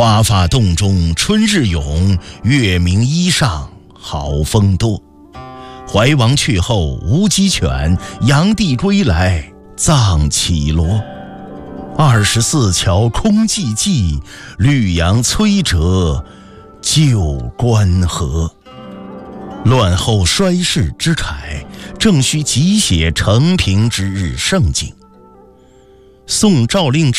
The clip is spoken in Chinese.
花发洞中春日涌，月明衣上好风多。怀王去后无鸡犬，炀帝归来葬绮罗。24桥空寂寂，绿杨摧折旧关河。乱后衰世之慨，正需急写承平之日盛景。宋诏令制